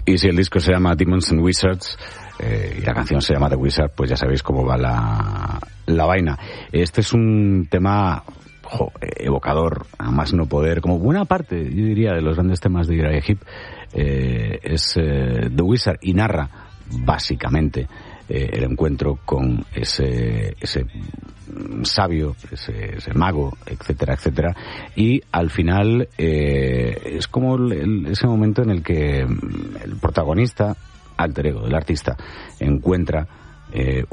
Y si el disco se llama Demons and Wizards y la canción se llama The Wizard, pues ya sabéis cómo va la vaina. Este es un tema evocador, a más no poder, como buena parte, yo diría, de los grandes temas de Uriah Heep, es The Wizard, y narra básicamente el encuentro con ese sabio, ese mago, etcétera, etcétera, y al final es como ese momento en el que el protagonista, alter ego del artista, encuentra